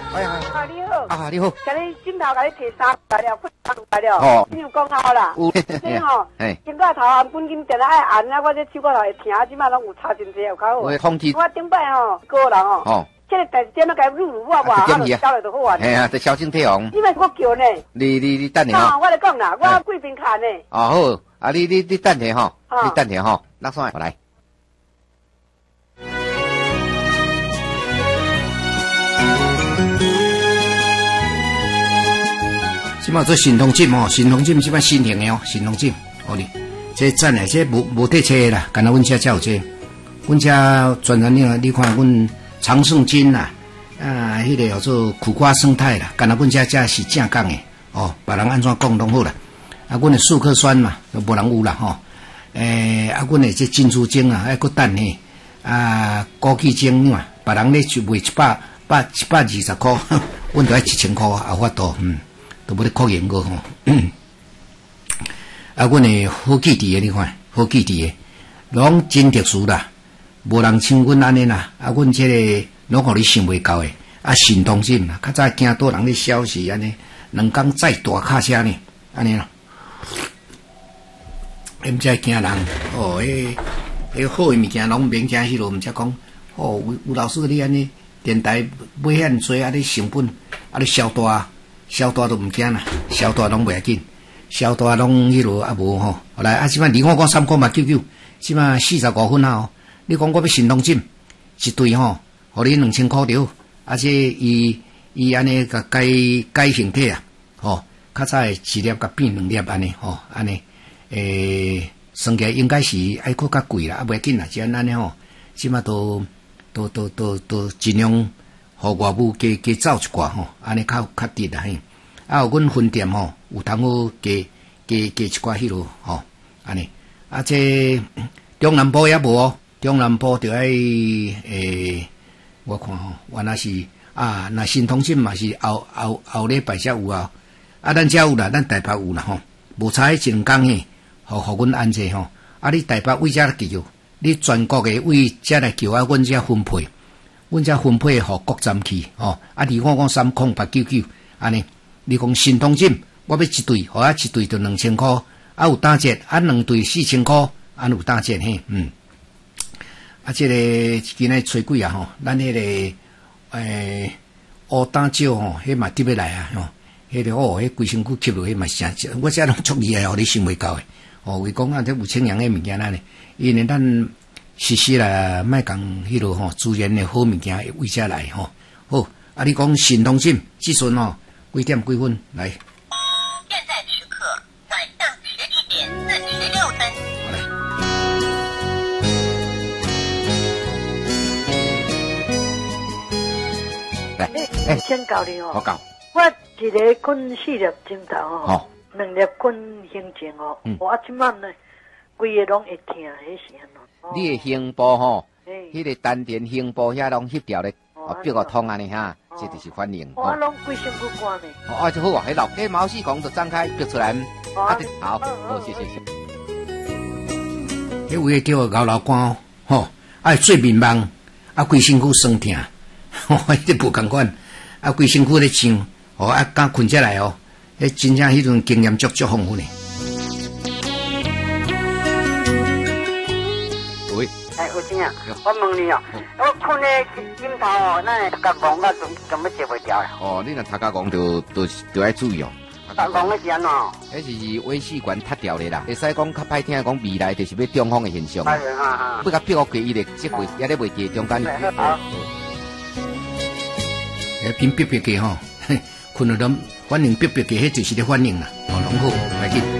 哎呀， 啊你好， 啊你好， 今日枕头甲你摕3来了，快3来了， 哦， 你有讲好啦， 有， 这吼， 哎， 今个头按本金定来爱按啊，我这手骨头会疼，即摆拢有差真济，有较好。 我通知， 我顶摆吼，个人吼， 哦， 这个代志点要甲录录我无，啊就交了就好啊。 哎呀，这小心体红。 你莫我叫呢？ 你等下吼。 我来讲啦，我贵宾卡呢。 哦好，啊你等下吼，你等下吼，落山我来。即马做神通镜吼，神通镜即摆新型的哦，神通镜，哦哩，这赞诶，这无得车啦，干那阮遮才有这，阮遮专门你看阮长胜金啦，迄个叫做苦瓜生态啦，干那阮遮才是正港诶，哦，别人安怎讲拢好啦，啊，阮诶树克酸嘛，都无人有啦吼，啊，阮诶这珍珠精啊，还佫等呢，啊，枸杞精嘛，别人咧卖120块，阮都爱1000块啊，法度，都无咧可言过吼。啊，阮诶好记伫诶，你看，好记伫诶，拢真特殊啦，无人像阮安尼啦。啊，阮这个拢互你想袂到诶，啊，神通镜啦，较早惊倒人咧消息安尼，2工载大卡车呢，安尼咯。毋知惊人哦，迄好诶物件拢免惊迄落，毋则讲哦，有老师你安尼电台买遐济啊，你成本啊，你销大都毋惊啦，销大拢袂要紧，销大拢迄落啊无吼。后来啊，即摆离我讲3块嘛99，即摆45分啊吼。你讲我要神通镜一对吼，互你2000块着，啊这伊安尼甲改形体啊，吼，较早诶1粒甲变2粒安尼吼，安尼算起来应该是爱佫较贵啦，啊袂要紧啦，既然安尼吼，即摆都尽量。互外母加走一寡吼，安尼较值啦嘿。啊，有阮分店吼，有通好加一寡迄落吼，安尼。啊，这中南部也无哦，中南部着爱我看吼，原来是啊，那神通镜嘛是后礼拜才有啊。啊，咱遮有啦，咱台北有啦吼，无差1工嘿，互阮安置吼。啊，你台北位遮来叫，你全国诶位遮来叫啊，阮遮分配。阮遮分配互各站去，吼，啊，离我讲30899，安尼，你讲神通镜，我要一对，互啊一对就2000块，啊有打折，啊2对4000块，安有打折嘿，啊，这个今仔吹鬼啊吼，咱迄个乌胆椒吼，迄嘛滴要来啊吼，迄个迄规身躯吸落迄嘛诚，我遮拢足厉害，互你想袂到诶，哦，为讲啊，这有清凉诶物件安尼，因为咱。实啦，莫讲迄落吼，自然诶好物件为遮来吼。好，啊，你讲神通镜，即阵吼几点几分来？ 现在时刻晚上11点46分。 好来， 先教你哦。 好教。 我一个捆4粒枕头吼 ，2粒捆胸前哦。我即摆呢，规个拢会疼，迄是安怎？ 你诶胸部吼，迄个丹田胸部遐拢翕条咧，逼互通安尼哈，这就是反应。 我拢规身躯寒呢。 哦，就好啊，迄老迄毛细孔就张开逼出来，啊，好，谢谢。迄位叫牛老官吼，啊最面盲，啊规身躯酸痛，吼，这无共款，啊规身躯咧痒，哦啊刚困起来哦，迄真正迄阵经验足丰富呢。 有真啊！我问你哦，我困咧枕头哦，那头壳戆啊，根本接袂掉呀。 哦，你若头壳戆就爱注意哦。 头壳戆的是安怎？ 迄是微细管塌掉咧啦，会使讲较歹听讲未来就是要中风的现象。不甲逼我过伊咧，即过也咧袂记中间。好。边逼逼嘅吼，困了拢反应逼逼嘅，迄就是咧反应啦，哦，拢好，袂紧。